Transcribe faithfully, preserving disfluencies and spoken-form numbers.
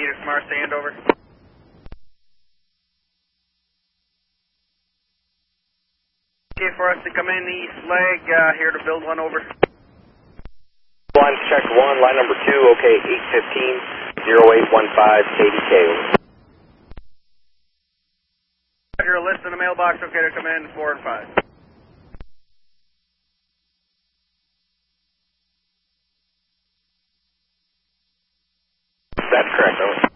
Phoenix Mars, stand over. Okay, for us to come in east leg, uh, here to build one over. Line check one, line number two, okay, eight fifteen, zero eight one five, K D K. Roger, a list in the mailbox, okay to come in, four and five. That's correct, over.